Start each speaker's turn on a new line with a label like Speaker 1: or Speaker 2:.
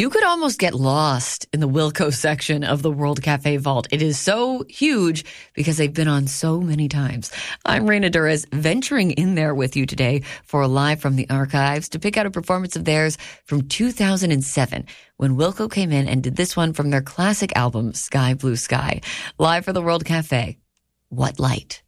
Speaker 1: You could almost get lost in the Wilco section of the World Cafe Vault. It is so huge because they've been on so many times. I'm Reina Durres, venturing in there with you today for a Live from the Archives to pick out a performance of theirs from 2007 when Wilco came in and did this one from their classic album, Sky Blue Sky. Live for the World Cafe, What Light?